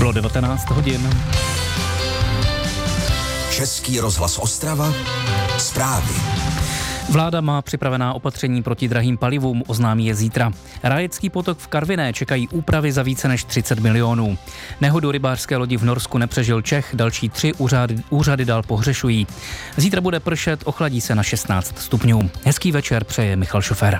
Bylo 19 hodin. Český rozhlas Ostrava. Zprávy. Vláda má připravená opatření proti drahým palivům, oznámí je zítra. Rájecký potok v Karviné čekají úpravy za více než 30 milionů. Nehodu rybářské lodi v Norsku nepřežil Čech, další 3 úřady dál pohřešují. Zítra bude pršet, ochladí se na 16 stupňů. Hezký večer přeje Michal Šofer.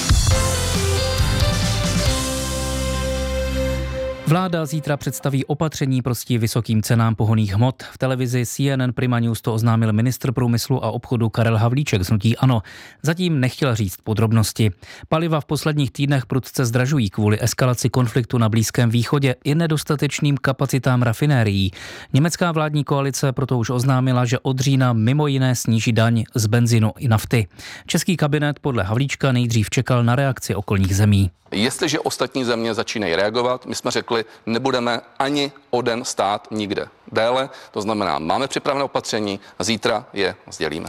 Vláda zítra představí opatření proti vysokým cenám pohonných hmot. V televizi CNN Prima News to oznámil ministr průmyslu a obchodu Karel Havlíček z hnutí ANO. Zatím nechtěl říct podrobnosti. Paliva v posledních týdnech prudce zdražují kvůli eskalaci konfliktu na Blízkém východě i nedostatečným kapacitám rafinérií. Německá vládní koalice proto už oznámila, že od října mimo jiné sníží daň z benzinu i nafty. Český kabinet podle Havlíčka nejdřív čekal na reakci okolních zemí. Jestliže ostatní země začínají reagovat, my jsme řekli, nebudeme ani o den stát nikde déle, to znamená, máme připravené opatření a zítra je sdělíme.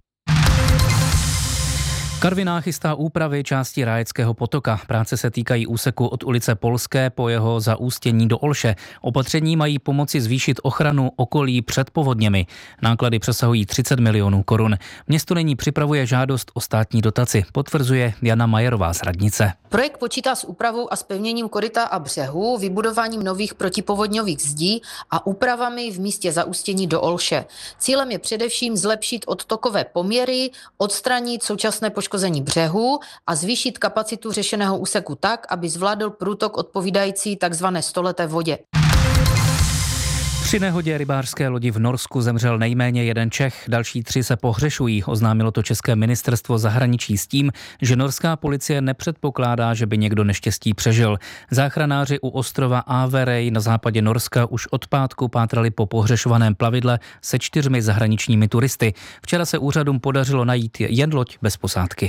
Karviná chystá úpravy části Rájeckého potoka. Práce se týkají úseku od ulice Polské po jeho zaústění do Olše. Opatření mají pomoci zvýšit ochranu okolí před povodněmi. Náklady přesahují 30 milionů korun. Město nyní připravuje žádost o státní dotaci, potvrzuje Jana Majerová z radnice. Projekt počítá s úpravou a zpevněním koryta a břehu, vybudováním nových protipovodňových zdí a úpravami v místě zaústění do Olše. Cílem je především zlepšit odtokové poměry, odstranit současné poškození břehu a zvýšit kapacitu řešeného úseku tak, aby zvládl průtok odpovídající takzvané stoleté vodě. Při nehodě rybářské lodi v Norsku zemřel nejméně 1 Čech, další 3 se pohřešují, oznámilo to České ministerstvo zahraničí s tím, že norská policie nepředpokládá, že by někdo neštěstí přežil. Záchranáři u ostrova Averey na západě Norska už od pátku pátrali po pohřešovaném plavidle se 4 zahraničními turisty. Včera se úřadům podařilo najít jen loď bez posádky.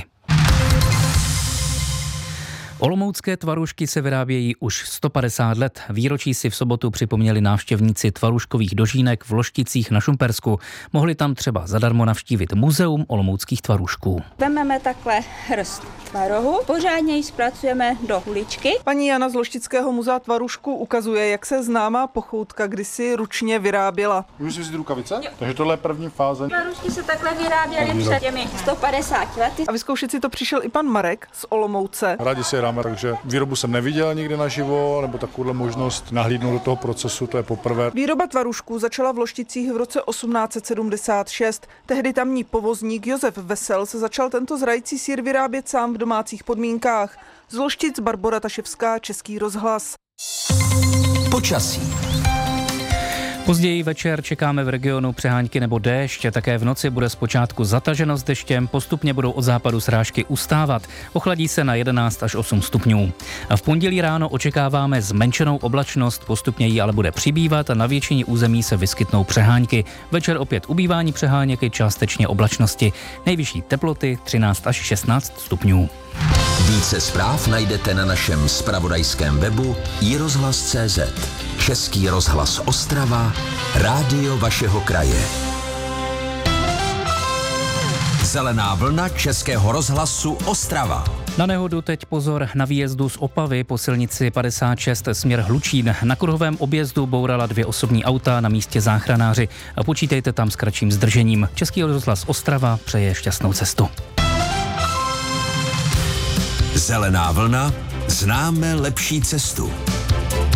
Olomoucké tvarůžky se vyrábějí už 150 let. Výročí si v sobotu připomněli návštěvníci tvarůžkových dožínek v Lošticích na Šumpersku. Mohli tam třeba zadarmo navštívit muzeum olomouckých tvarůžků. Vememe takhle hrst tvarohu, pořádně ji zpracujeme do huličky. Paní Jana z Loštického muzea tvarůžků ukazuje, jak se známá pochoutka kdysi ručně vyráběla. Můžu si vzít rukavice? Jo. Takže tohle je první fáze. Tvarůžky se takhle vyráběly před těmi 150 lety. A vyzkoušet si to přišel i pan Marek z Olomouce. Rádi si hráme, takže výrobu jsem neviděl nikdy naživo, nebo takovou možnost nahlídnout do toho procesu, to je poprvé. Výroba tvarůžků začala v Lošticích v roce 1876. Tehdy tamní povozník Josef Vesel se začal tento zrající sýr vyrábět sám v domácích podmínkách. Z Loštic Barbora Taševská, Český rozhlas. Počasí. Později večer čekáme v regionu přehánky nebo déšť, také v noci bude zpočátku zataženo s deštěm, postupně budou od západu srážky ustávat. Ochladí se na 11 až 8 stupňů. A v pondělí ráno očekáváme zmenšenou oblačnost, postupně jí ale bude přibývat a na většině území se vyskytnou přehánky. Večer opět ubývání přeháněk i částečně oblačnosti. Nejvyšší teploty 13 až 16 stupňů. Více zpráv najdete na našem zpravodajském webu iRozhlas.cz. Český rozhlas Ostrava, rádio vašeho kraje. Zelená vlna Českého rozhlasu Ostrava. Na nehodu teď pozor na výjezdu z Opavy po silnici 56 směr Hlučín. Na kruhovém objezdu bourala 2 osobní auta, na místě záchranáři. Počítejte tam s kratším zdržením. Český rozhlas Ostrava přeje šťastnou cestu. Zelená vlna, známe lepší cestu.